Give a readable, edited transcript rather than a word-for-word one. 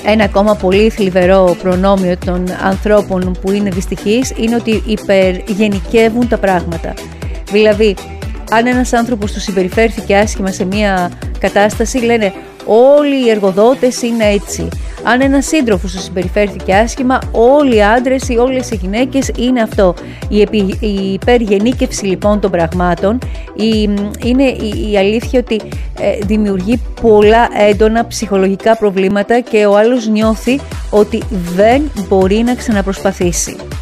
Ένα ακόμα πολύ θλιβερό προνόμιο των ανθρώπων που είναι δυστυχείς είναι ότι υπεργενικεύουν τα πράγματα. Δηλαδή, αν ένας άνθρωπος του συμπεριφέρθηκε άσχημα σε μια κατάσταση, λένε όλοι οι εργοδότες είναι έτσι. Αν ένας σύντροφος του συμπεριφέρθηκε άσχημα, όλοι οι άντρες ή όλες οι γυναίκες είναι αυτό. Η υπεργενίκευση λοιπόν των πραγμάτων είναι η αλήθεια ότι δημιουργεί πολλά έντονα ψυχολογικά προβλήματα και ο άλλος νιώθει ότι δεν μπορεί να ξαναπροσπαθήσει.